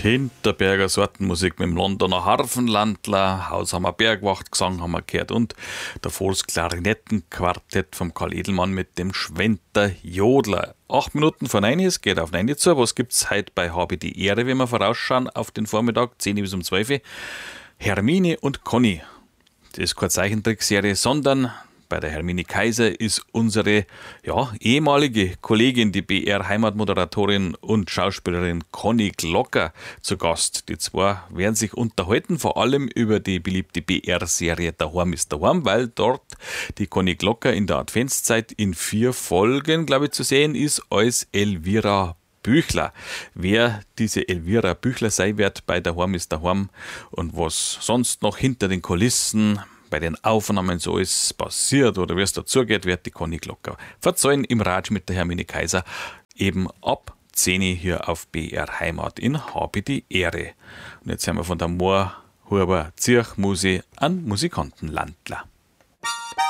Hinterberger Sortenmusik mit dem Londoner Harfenlandler, Haushammer Bergwachtgesang haben wir gehört und davor das Klarinettenquartett vom Karl Edelmann mit dem Schwenter Jodler. 8 Minuten vor 9 es geht auf 9 zu. Was gibt's heute bei Habe die Ehre, wenn wir vorausschauen auf den Vormittag, 10 bis um 12 Uhr? Hermine und Conny. Das ist keine Zeichentrickserie, sondern bei der Hermine Kaiser ist unsere ehemalige Kollegin, die BR-Heimatmoderatorin und Schauspielerin Conny Glocker zu Gast. Die zwei werden sich unterhalten, vor allem über die beliebte BR-Serie Daheim ist daheim, weil dort die Conny Glocker in der Adventszeit in 4 Folgen, glaube ich, zu sehen ist als Elvira Büchler. Wer diese Elvira Büchler sein wird bei Daheim ist daheim und was sonst noch hinter den Kulissen bei den Aufnahmen so ist passiert oder wie es dazugeht, wird die Conny Glocker verzeihen im Ratsch mit der Hermine Kaiser eben ab 10 Uhr hier auf BR Heimat in Habe die Ehre. Und jetzt sind wir von der Moorhuber Zirchmusik an Musikantenlandler.